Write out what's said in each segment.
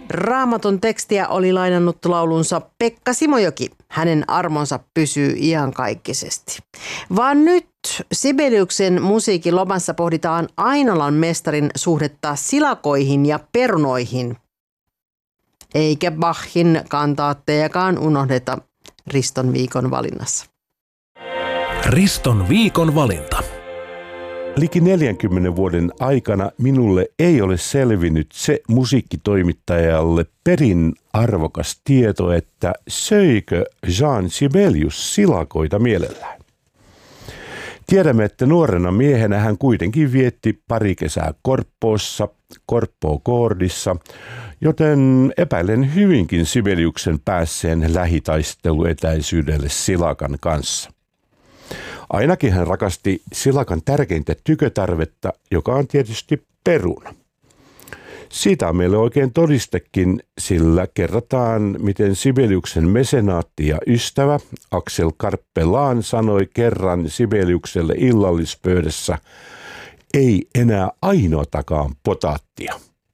Raamatun tekstiä oli lainannut laulunsa Pekka Simojoki. Hänen armonsa pysyy iankaikkisesti. Vaan nyt Sibeliuksen musiikin lomassa pohditaan Ainolan mestarin suhdetta silakoihin ja perunoihin. Eikä Bachin kantaattejakaan unohdeta Riston viikon valinnassa. Riston viikon valinta. Liki 40 vuoden aikana minulle ei ole selvinnyt se musiikkitoimittajalle perin arvokas tieto, että söikö Jean Sibelius silakoita mielellään. Tiedämme, että nuorena miehenä hän kuitenkin vietti pari kesää Korppoossa, Korppoo-koordissa, joten epäilen hyvinkin Sibeliuksen päässeen lähitaisteluetäisyydelle silakan kanssa. Ainakin hän rakasti silakan tärkeintä tykötarvetta, joka on tietysti peruna. Siitä on meille oikein todistekin, sillä kerrotaan, miten Sibeliuksen mesenaatti ja ystävä Axel Karppelaan sanoi kerran Sibeliukselle illallispöydässä, ei enää ainoatakaan potaattia.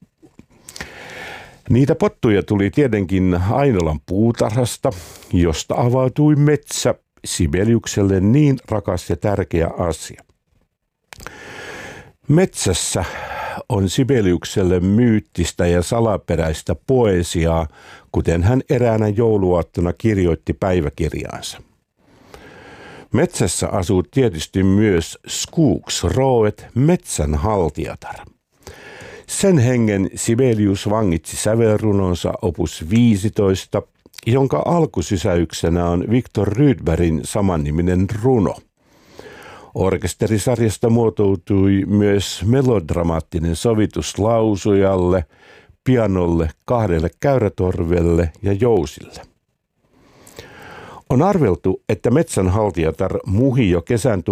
Niitä pottuja tuli tietenkin Ainolan puutarhasta, josta avautui metsä, Sibeliukselle niin rakas ja tärkeä asia. Metsässä on Sibeliukselle myyttistä ja salaperäistä poesiaa, kuten hän eräänä jouluaattona kirjoitti päiväkirjaansa. Metsässä asuu tietysti myös skogsrået, metsänhaltijatar. Sen hengen Sibelius vangitsi sävelrunonsa opus 15, jonka alkusysäyksenä on Viktor Rydbergin samanniminen runo. Orkesterisarjasta muotoutui myös melodramaattinen sovitus lausujalle, pianolle, 2 käyrätorvelle ja jousille. On arveltu, että metsänhaltijatar muhi jo kesän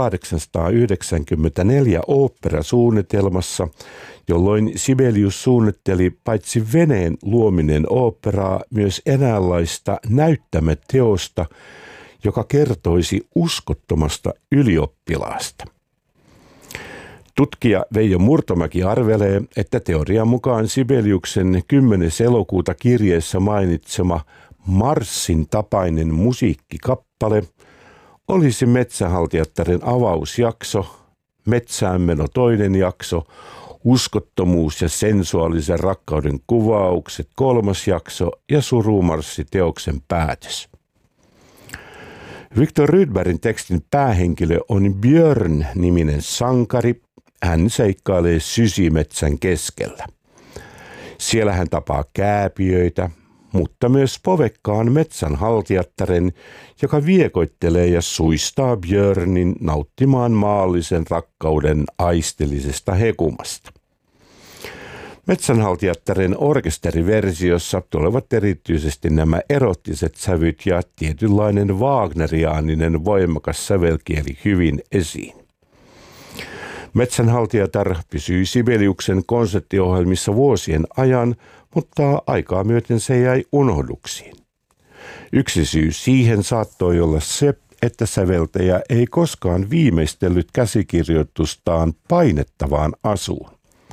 1894 oopperasuunnitelmassa, jolloin Sibelius suunnitteli paitsi veneen luominen oopperaa myös eräänlaista näyttämöteosta, joka kertoisi uskottomasta ylioppilaasta. Tutkija Veijo Murtomäki arvelee, että teorian mukaan Sibeliuksen 10. elokuuta kirjeessä mainitsema marssin tapainen musiikkikappale olisi Metsänhaltijattaren avausjakso, Metsäänmeno 2. jakso, Uskottomuus ja sensuaalisen rakkauden kuvaukset 3. jakso ja Surumarssi teoksen päätös. Viktor Rydbergin tekstin päähenkilö on Björn-niminen sankari. Hän seikkailee sysimetsän keskellä. Siellä hän tapaa kääpiöitä, mutta myös povekkaan metsänhaltijattaren, joka viekoittelee ja suistaa Björnin nauttimaan maallisen rakkauden aisteellisesta hekumasta. Metsänhaltijattaren orkesteriversiossa tulevat erityisesti nämä erottiset sävyt ja tietynlainen wagneriaaninen voimakas sävelkieli hyvin esiin. Metsänhaltijatar pysyi Sibeliuksen konserttiohjelmissa vuosien ajan, mutta aikaa myöten se jäi unohduksiin. Yksi syy siihen saattoi olla se, että säveltäjä ei koskaan viimeistellyt käsikirjoitustaan painettavaan asuun.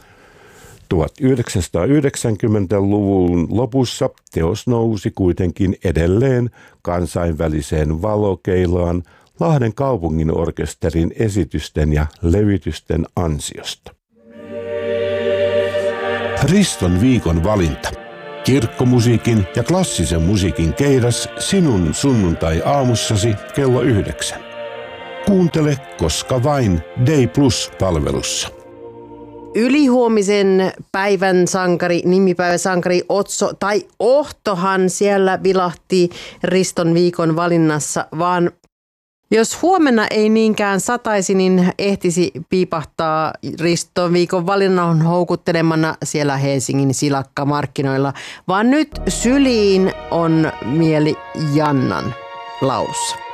1990-luvun lopussa teos nousi kuitenkin edelleen kansainväliseen valokeilaan Lahden kaupungin orkesterin esitysten ja levytysten ansiosta. Riston viikon valinta. Kirkkomusiikin ja klassisen musiikin keidas sinun sunnuntai-aamussasi kello 9. Kuuntele koska vain Day Plus-palvelussa. Ylihuomisen päivän sankari, nimipäiväsankari Otso tai Ohtohan siellä vilahti Riston viikon valinnassa, vaan jos huomenna ei niinkään sataisi, niin ehtisi piipahtaa Riston viikon valinnan houkuttelemana siellä Helsingin silakkamarkkinoilla, vaan nyt syliin on mieli Jannan laulussa.